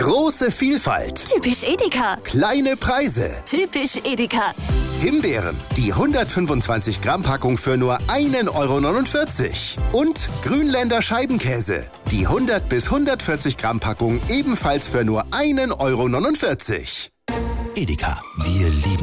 Große Vielfalt. Typisch Edeka. Kleine Preise. Typisch Edeka. Himbeeren, die 125 Gramm Packung für nur 1,49 €. Und Grünländer Scheibenkäse, die 100 bis 140 Gramm Packung ebenfalls für nur 1,49 €. Edeka, wir lieben